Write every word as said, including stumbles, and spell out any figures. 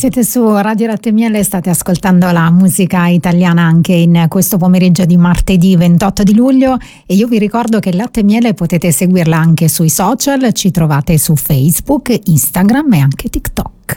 Siete su Radio Latte e Miele, state ascoltando la musica italiana anche in questo pomeriggio di martedì ventotto di luglio e io vi ricordo che Latte e Miele potete seguirla anche sui social, ci trovate su Facebook, Instagram e anche TikTok.